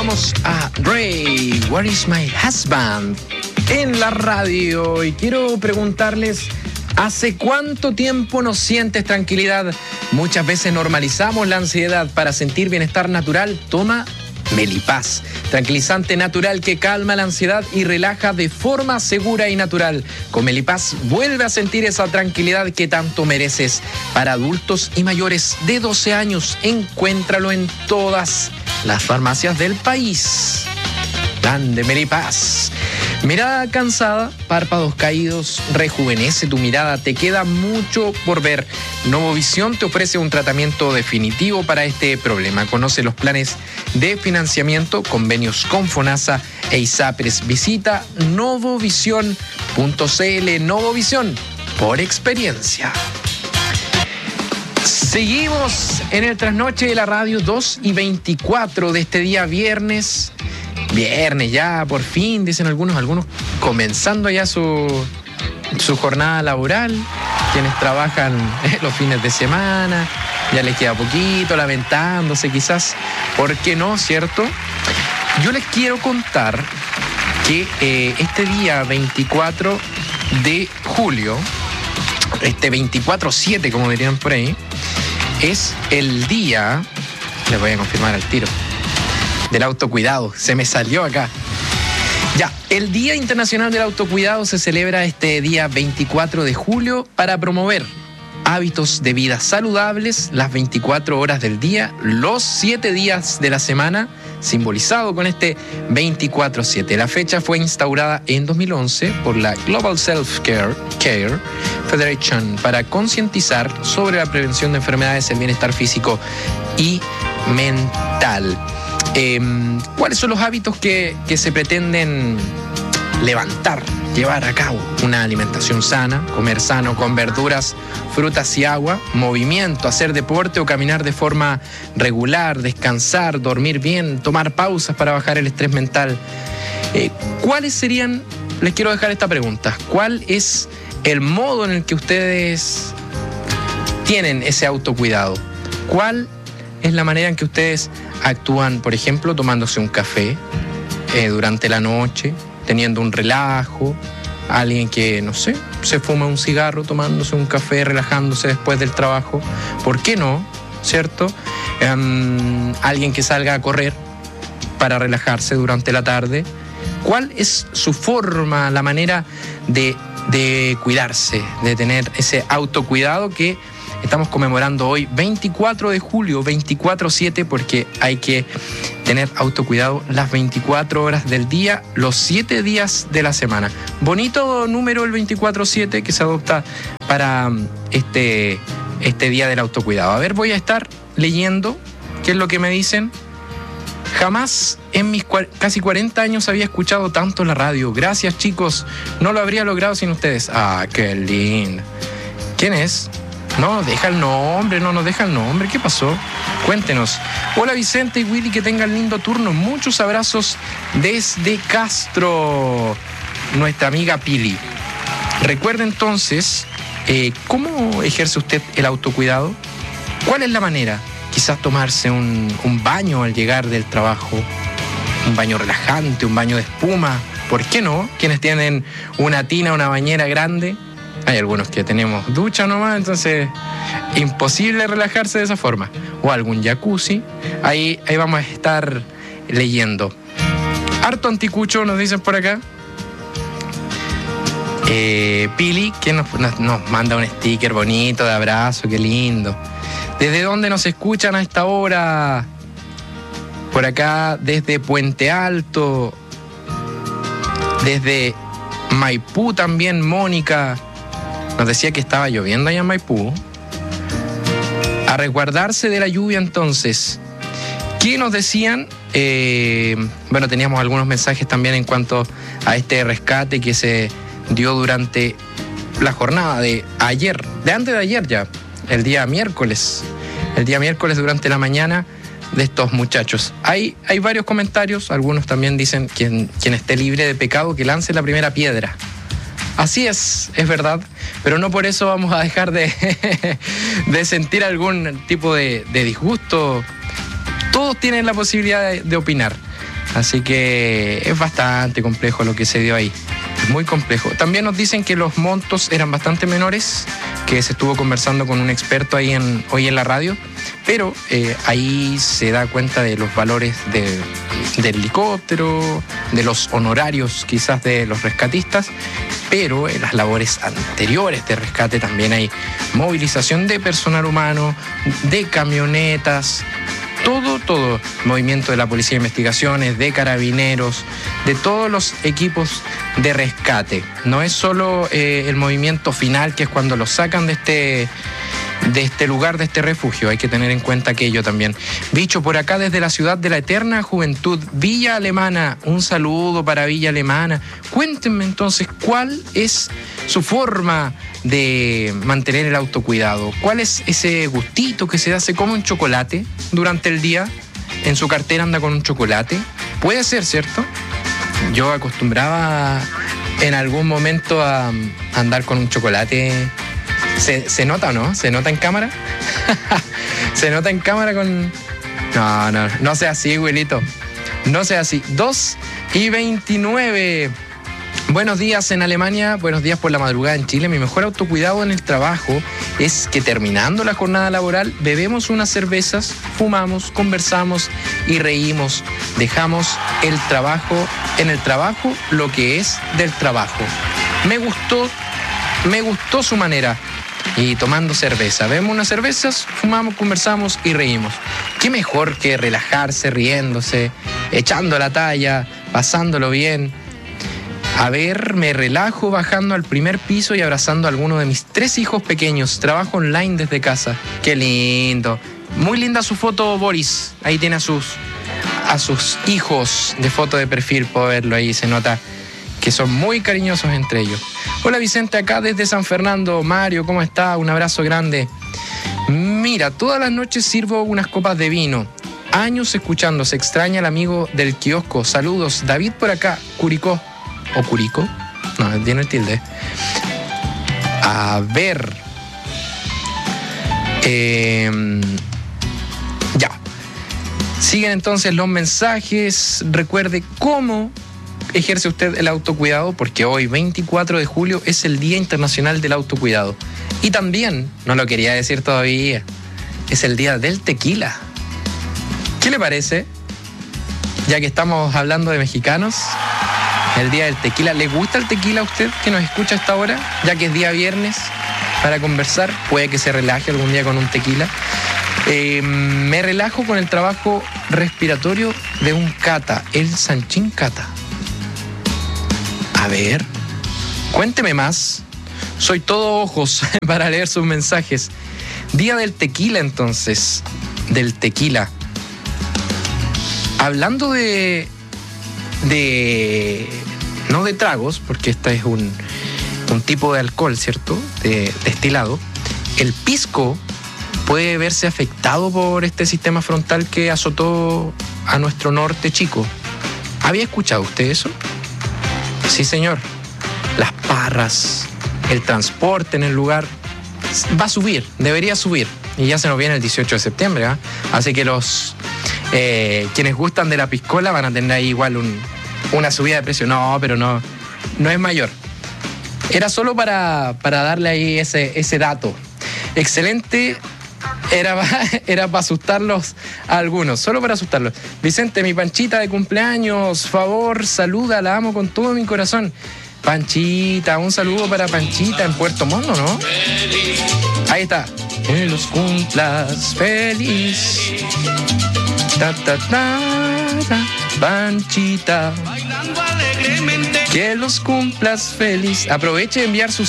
escuchamos a Ray, Where is my husband? En la radio. Y quiero preguntarles, ¿hace cuánto tiempo no sientes tranquilidad? Muchas veces normalizamos la ansiedad. Para sentir bienestar natural, toma Melipaz, tranquilizante natural que calma la ansiedad y relaja de forma segura y natural. Con Melipaz vuelve a sentir esa tranquilidad que tanto mereces. Para adultos y mayores de 12 años, encuéntralo en todas las farmacias del país. Plan de Melipaz. Mirada cansada, párpados caídos, rejuvenece tu mirada, te queda mucho por ver. Novovisión te ofrece un tratamiento definitivo para este problema. Conoce los planes de financiamiento, convenios con FONASA e ISAPRES. Visita novovision.cl. Novovisión, por experiencia. Seguimos en el trasnoche de la radio, 2:24 de este día viernes. Viernes ya, por fin, dicen algunos comenzando ya su jornada laboral, quienes trabajan los fines de semana, ya les queda poquito, lamentándose quizás, ¿por qué no, cierto? Yo les quiero contar que este día 24 de julio, este 24/7, como dirían por ahí, es el día, les voy a confirmar al tiro, del autocuidado. Se me salió acá. Ya, el Día Internacional del Autocuidado se celebra este día 24 de julio para promover hábitos de vida saludables las 24 horas del día, los 7 días de la semana, simbolizado con este 24/7. La fecha fue instaurada en 2011 por la Global Self-Care Federation para concientizar sobre la prevención de enfermedades, el bienestar físico y mental. ¿Cuáles son los hábitos que se pretenden levantar, llevar a cabo? Una alimentación sana, comer sano con verduras, frutas y agua, movimiento, hacer deporte o caminar de forma regular, descansar, dormir bien, tomar pausas para bajar el estrés mental. ¿Cuáles serían? Les quiero dejar esta pregunta. ¿Cuál es el modo en el que ustedes tienen ese autocuidado? ¿Cuál es la manera en que ustedes actúan, por ejemplo, tomándose un café durante la noche, teniendo un relajo? Alguien que, no sé, se fuma un cigarro tomándose un café, relajándose después del trabajo. ¿Por qué no? ¿Cierto? Alguien que salga a correr para relajarse durante la tarde. ¿Cuál es su forma, la manera de cuidarse, de tener ese autocuidado que estamos conmemorando hoy, 24 de julio, 24/7, porque hay que tener autocuidado las 24 horas del día, los 7 días de la semana? Bonito número el 24/7 que se adopta para este día del autocuidado. A ver, voy a estar leyendo qué es lo que me dicen. Jamás en mis casi 40 años había escuchado tanto la radio. Gracias, chicos. No lo habría logrado sin ustedes. Ah, qué lindo. ¿Quién es? No nos deja el nombre, ¿qué pasó? Cuéntenos. Hola Vicente y Willy, que tengan lindo turno. Muchos abrazos desde Castro, nuestra amiga Pili. Recuerde entonces, ¿cómo ejerce usted el autocuidado? ¿Cuál es la manera? Quizás tomarse un baño al llegar del trabajo, un baño relajante, un baño de espuma. ¿Por qué no? Quienes tienen una tina, una bañera grande. Hay algunos que tenemos ducha nomás, entonces imposible relajarse de esa forma. O algún jacuzzi. Ahí vamos a estar leyendo. Harto anticucho nos dicen por acá. Pili, que nos manda un sticker bonito de abrazo, qué lindo. ¿Desde dónde nos escuchan a esta hora? Por acá, desde Puente Alto. Desde Maipú también, Mónica. Nos decía que estaba lloviendo allá en Maipú. A resguardarse de la lluvia entonces. ¿Qué nos decían? Bueno, teníamos algunos mensajes también en cuanto a este rescate que se dio durante la jornada de ayer, de antes de ayer ya, el día miércoles durante la mañana de estos muchachos. Hay varios comentarios, algunos también dicen quien esté libre de pecado que lance la primera piedra. Así es verdad, pero no por eso vamos a dejar de sentir algún tipo de disgusto. Todos tienen la posibilidad de opinar. Así que es bastante complejo lo que se dio ahí. Muy complejo. También nos dicen que los montos eran bastante menores, que se estuvo conversando con un experto ahí hoy en la radio, pero ahí se da cuenta de los valores del helicóptero, de los honorarios quizás de los rescatistas, pero en las labores anteriores de rescate también hay movilización de personal humano, de camionetas, todo, movimiento de la Policía de Investigaciones, de Carabineros, de todos los equipos de rescate. No es solo el movimiento final, que es cuando los sacan de este lugar, de este refugio. Hay que tener en cuenta aquello también. Bicho, por acá desde la ciudad de la eterna juventud, Villa Alemana. Un saludo para Villa Alemana. Cuéntenme entonces, ¿cuál es su forma de mantener el autocuidado? ¿Cuál es ese gustito que se da? ¿Se come un chocolate durante el día? ¿En su cartera anda con un chocolate? Puede ser, ¿cierto? Yo acostumbraba en algún momento a andar con un chocolate. ¿Se nota o no? ¿Se nota en cámara? ¿Se nota en cámara con...? No sea así, Wilito. No sea así. 2:29. Buenos días en Alemania, buenos días por la madrugada en Chile. Mi mejor autocuidado en el trabajo es que terminando la jornada laboral bebemos unas cervezas, fumamos, conversamos y reímos. Dejamos el trabajo en el trabajo, lo que es del trabajo. Me gustó su manera. Y tomando cerveza, bebemos unas cervezas, fumamos, conversamos y reímos. Qué mejor que relajarse, riéndose, echando la talla, pasándolo bien. A ver, me relajo bajando al primer piso y abrazando a alguno de mis 3 hijos pequeños. Trabajo online desde casa. Qué lindo. Muy linda su foto, Boris. Ahí tiene a sus hijos de foto de perfil. Puedo verlo ahí, se nota que son muy cariñosos entre ellos. Hola Vicente, acá desde San Fernando. Mario, ¿cómo está? Un abrazo grande. Mira, todas las noches sirvo unas copas de vino. Años escuchando, se extraña el amigo del kiosco. Saludos, David por acá, Curicó. ¿O Curico? No, tiene el tilde. A ver. Ya. Siguen entonces los mensajes. Recuerde cómo ejerce usted el autocuidado, porque hoy, 24 de julio, es el Día Internacional del Autocuidado. Y también, no lo quería decir todavía, es el Día del Tequila. ¿Qué le parece? Ya que estamos hablando de mexicanos, el Día del Tequila. ¿Le gusta el tequila a usted que nos escucha a esta hora? Ya que es día viernes, para conversar, puede que se relaje algún día con un tequila. Me relajo con el trabajo respiratorio de un cata, el Sanchín Cata. A ver, cuénteme más. Soy todo ojos para leer sus mensajes. Día del tequila, entonces. Del tequila. Hablando no de tragos, porque este es un tipo de alcohol, ¿cierto? De destilado. El pisco puede verse afectado por este sistema frontal que azotó a nuestro norte chico. ¿Había escuchado usted eso? Sí, señor. Las parras, el transporte en el lugar va a subir, debería subir. Y ya se nos viene el 18 de septiembre, ¿eh? Así que quienes gustan de la piscola van a tener ahí igual una subida de precio. No, pero no es mayor. Era solo para darle ahí ese dato. Excelente. Era para asustarlos a algunos, solo para asustarlos. Vicente, mi Panchita de cumpleaños, favor, saluda, la amo con todo mi corazón. Panchita, un saludo para Panchita en Puerto Montt, ¿no? Ahí está. Que los cumplas feliz. Ta, ta, ta, ta. Panchita, que los cumplas feliz. Aproveche de enviar sus